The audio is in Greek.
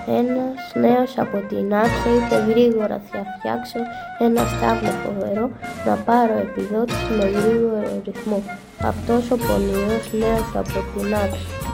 Ένας νέος από την Άρσα είπε γρήγορα θα φτιάξω ένα στάβλο φοβερό, να πάρω επιδότηση με γρήγορο ρυθμό. Αυτός ο πονηρός νέος από την Άρσα.